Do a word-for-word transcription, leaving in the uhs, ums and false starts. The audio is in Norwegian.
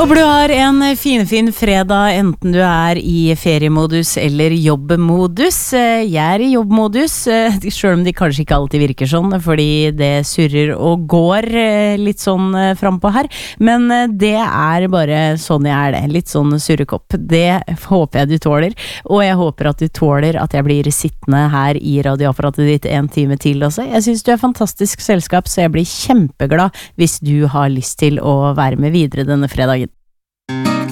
Håper du har en finfin fredag, enten du er i feriemodus eller jobbmodus. Jeg er i jobbmodus, selv om de kanskje ikke alltid virker sånn, fordi det surrer og går litt sånn frempå her. Men det er bare sånn jeg er det, litt sånn surrekopp. Det håper jeg du tåler, og jeg håper at du tåler at jeg blir sittende her i radioapparatet ditt en time til også. Jeg synes du er fantastisk selskap, så jeg blir kjempeglad hvis du har lyst til å være med videre denne fredagen.